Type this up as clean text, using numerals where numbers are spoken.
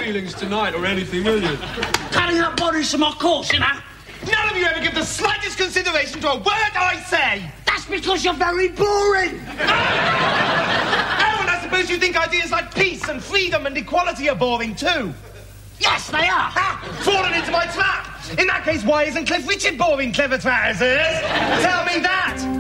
feelings tonight or anything, will you? Cutting up bodies from my course, you know. None of you ever give the slightest consideration to a word I say. That's because you're very boring. Oh, and I suppose you think ideas like peace and freedom and equality are boring too. Yes, they are. Ha! Fallen into my trap. In that case, why isn't Cliff Richard boring, clever trousers? Tell me that.